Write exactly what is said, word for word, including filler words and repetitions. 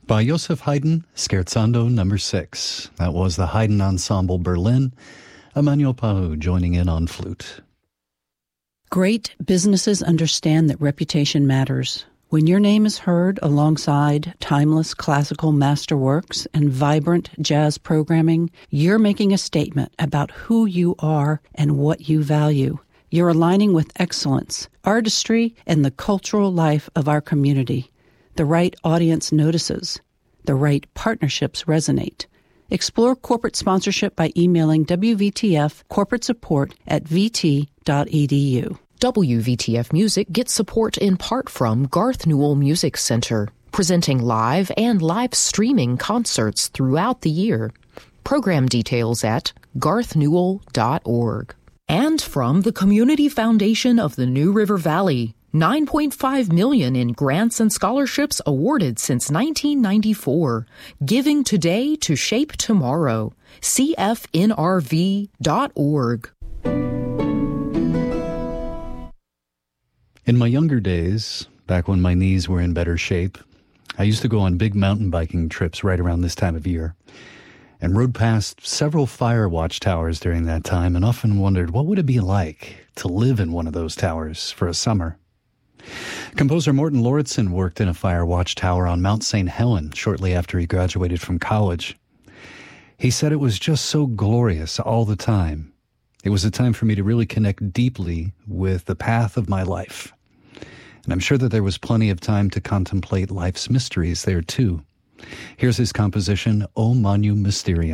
By Joseph Haydn, Scherzando number six. That was the Haydn Ensemble Berlin. Emmanuel Pahu joining in on flute. Great businesses understand that reputation matters. When your name is heard alongside timeless classical masterworks and vibrant jazz programming, you're making a statement about who you are and what you value. You're aligning with excellence, artistry, and the cultural life of our community. The right audience notices. The right partnerships resonate. Explore corporate sponsorship by emailing W V T F corporate support at v t dot e d u. W V T F Music gets support in part from Garth Newell Music Center, presenting live and live streaming concerts throughout the year. Program details at garth newell dot org. And from the Community Foundation of the New River Valley, nine point five million dollars in grants and scholarships awarded since nineteen ninety-four. Giving today to shape tomorrow. c f n r v dot org. In my younger days, back when my knees were in better shape, I used to go on big mountain biking trips right around this time of year and rode past several fire watch towers during that time and often wondered what would it be like to live in one of those towers for a summer. Composer Morton Lauritsen worked in a fire watch tower on Mount Saint Helen shortly after he graduated from college. He said it was just so glorious all the time. It was a time for me to really connect deeply with the path of my life. And I'm sure that there was plenty of time to contemplate life's mysteries there too. Here's his composition, O Magnum Mysterium.